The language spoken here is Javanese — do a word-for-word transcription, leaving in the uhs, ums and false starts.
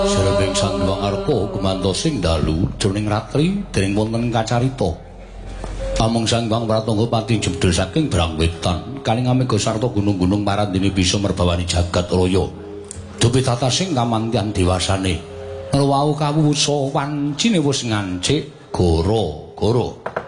Sareng sang Hyang Arpa kumantosing dalu jroning ratri dereng wonten kacarita. Amung sang Hyang Pratangga pati jebdul saking Brang Wetan kalingame sarta gunung-gunung parandene bisa merbawani jagat raya. Dupitatasing kamantian dewasane. Ngrawuh kawusa wancine wis ngancik goro-goro.